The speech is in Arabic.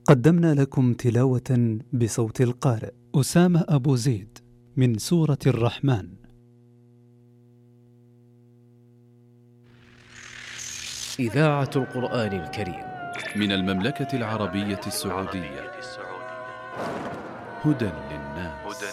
قدمنا لكم تلاوة بصوت القارئ أسامة أبو زيد من سورة الرحمن. إذاعة القرآن الكريم من المملكة العربية السعودية. هدى للناس.